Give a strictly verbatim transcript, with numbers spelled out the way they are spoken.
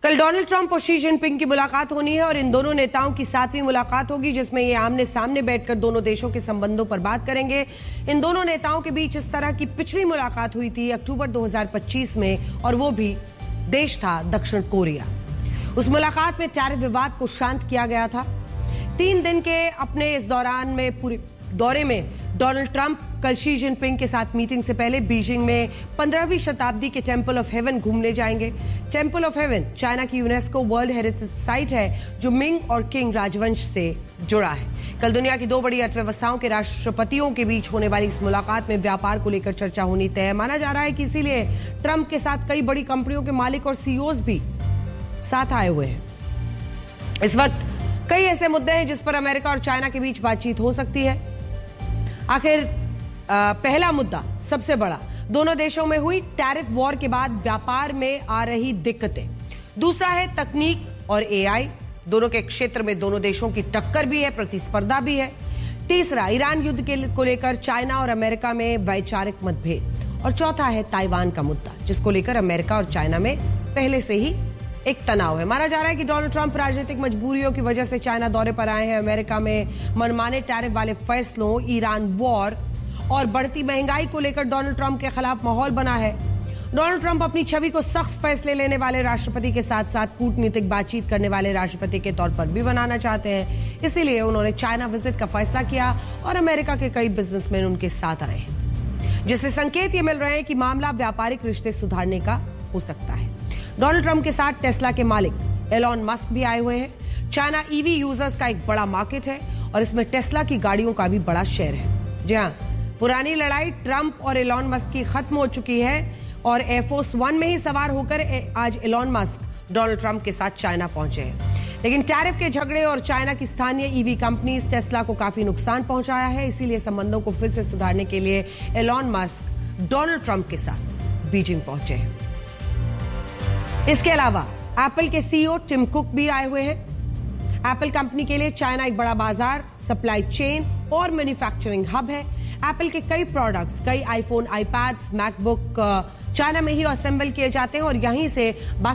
कल Donald Trump और Xi Jinping की मुलाकात होनी है और इन दोनों नेताओं की सातवीं मुलाकात होगी, जिसमें ये आमने सामने बैठकर दोनों देशों के संबंधों पर बात करेंगे। इन दोनों नेताओं के बीच इस तरह की पिछली मुलाकात हुई थी अक्टूबर दो हज़ार पच्चीस में, और वो भी देश था दक्षिण कोरिया। उस मुलाकात में टैरिफ विवाद को शांत किया गया था। तीन दिन के अपने इस दौरान में पूरे दौरे में डोनाल्ड ट्रंप कल शी जिनपिंग के साथ मीटिंग से पहले बीजिंग में पंद्रहवीं शताब्दी के टेंपल ऑफ हेवन घूमने जाएंगे। टेंपल ऑफ हेवन चाइना की यूनेस्को वर्ल्ड हेरिटेज साइट है, जो मिंग और किंग राजवंश से जुड़ा है। कल दुनिया की दो बड़ी अर्थव्यवस्थाओं के राष्ट्रपतियों के बीच होने वाली इस मुलाकात में व्यापार को लेकर चर्चा होनी तय है। माना जा रहा है कि इसीलिए ट्रंप के साथ कई बड़ी कंपनियों के मालिक और सीईओज भी साथ आए हुए हैं। इस वक्त कई ऐसे मुद्दे हैं जिस पर अमेरिका और चाइना के बीच बातचीत हो सकती है। आखिर पहला मुद्दा सबसे बड़ा, दोनों देशों में हुई टैरिफ वॉर के बाद व्यापार में आ रही दिक्कतें। दूसरा है तकनीक और एआई, दोनों के क्षेत्र में दोनों देशों की टक्कर भी है, प्रतिस्पर्धा भी है। तीसरा ईरान युद्ध के को लेकर चाइना और अमेरिका में वैचारिक मतभेद। और चौथा है ताइवान का मुद्दा, जिसको लेकर अमेरिका और चाइना में पहले से ही एक तनाव है। माना जा रहा है कि डोनाल्ड ट्रंप राजनीतिक मजबूरियों की वजह से चाइना दौरे पर आए हैं। अमेरिका में मनमाने टैरिफ वाले फैसलों, ईरान वॉर और बढ़ती महंगाई को लेकर डोनाल्ड ट्रंप के खिलाफ माहौल बना है। डोनाल्ड ट्रंप अपनी छवि को सख्त फैसले लेने वाले राष्ट्रपति के साथ साथ कूटनीतिक बातचीत करने वाले राष्ट्रपति के तौर पर भी बनाना चाहते हैं। इसीलिए उन्होंने चाइना विजिट का फैसला किया और अमेरिका के कई बिजनेसमैन उनके साथ आए हैं, जिससे संकेत ये मिल रहे हैं कि मामला व्यापारिक रिश्ते सुधारने का हो सकता है। डोनाल्ड ट्रंप के साथ टेस्ला के मालिक एलॉन मस्क भी आए हुए हैं। चाइना ईवी यूजर्स का एक बड़ा मार्केट है और इसमें टेस्ला की गाड़ियों का भी बड़ा शेयर है। जी हां, पुरानी लड़ाई ट्रंप और एलॉन मस्क की खत्म हो चुकी है और एयरफोर्स वन में ही सवार होकर आज एलॉन मस्क डोनाल्ड ट्रंप के साथ चाइना पहुंचे हैं। लेकिन टैरिफ के झगड़े और चाइना की स्थानीय ईवी कंपनीज टेस्ला को काफी नुकसान पहुंचाया है। इसीलिए संबंधों को फिर से सुधारने के लिए एलॉन मस्क डोनाल्ड ट्रंप के साथ बीजिंग पहुंचे हैं। इसके अलावा एप्पल के सीईओ टिम कुक भी आए हुए हैं। एप्पल कंपनी के लिए चाइना एक बड़ा बाजार, सप्लाई चेन और मैन्युफैक्चरिंग हब है। एप्पल के कई प्रोडक्ट्स, कई आईफोन, आईपैड्स, मैकबुक चाइना में ही असेंबल किए जाते हैं और यहीं से